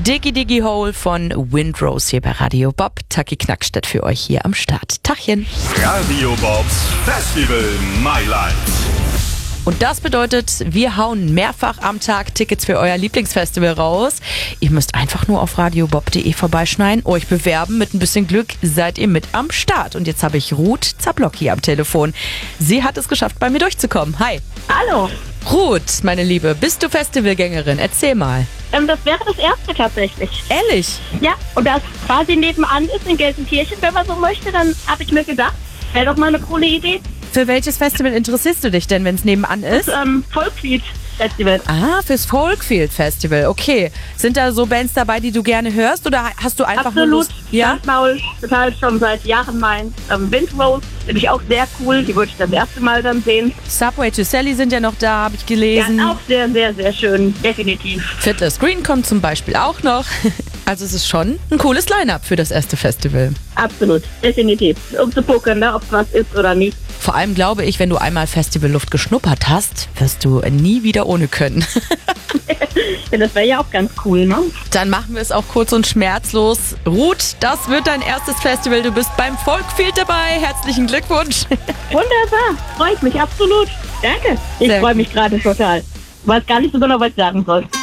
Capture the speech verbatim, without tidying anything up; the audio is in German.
Diggy Diggy Hole von Windrose hier bei Radio Bob. Taki Knackstedt für euch hier am Start. Tachchen. Radio Bobs Festival Mailand. Und das bedeutet, wir hauen mehrfach am Tag Tickets für euer Lieblingsfestival raus. Ihr müsst einfach nur auf radiobob punkt de vorbeischneiden, euch bewerben. Mit ein bisschen Glück seid ihr mit am Start. Und jetzt habe ich Ruth Zablocki am Telefon. Sie hat es geschafft, bei mir durchzukommen. Hi. Hallo. Ruth, meine Liebe, bist du Festivalgängerin? Erzähl mal. Ähm, das wäre das erste tatsächlich. Ehrlich? Ja, und das quasi nebenan ist in Gelsenkirchen, wenn man so möchte, dann habe ich mir gedacht, wäre doch mal eine coole Idee. Für welches Festival interessierst du dich denn, wenn es nebenan ist? Das ähm, Folkfield Festival. Ah, fürs Folkfield Festival, okay. Sind da so Bands dabei, die du gerne hörst, oder hast du einfach Absolut. nur Lust? Ja? Standmaul, total schon seit Jahren mein. Ähm, Windrose finde ich auch sehr cool, die würde ich das erste Mal dann sehen. Subway to Sally sind ja noch da, habe ich gelesen. Ja, auch sehr, sehr, sehr schön, definitiv. Fiddler's Green kommt zum Beispiel auch noch. Also es ist schon ein cooles Line-Up für das erste Festival. Absolut, definitiv. Um zu gucken, ne, ob es was ist oder nicht. Vor allem glaube ich, wenn du einmal Festivalluft geschnuppert hast, wirst du nie wieder ohne können. Ja, das wäre ja auch ganz cool, ne? Dann machen wir es auch kurz und schmerzlos. Ruth, das wird dein erstes Festival. Du bist beim Folkfield dabei. Herzlichen Glückwunsch. Wunderbar, freue ich mich absolut. Danke. Ich Sehr freue gut. mich gerade total. Weiß gar nicht so genau, was ich sagen soll.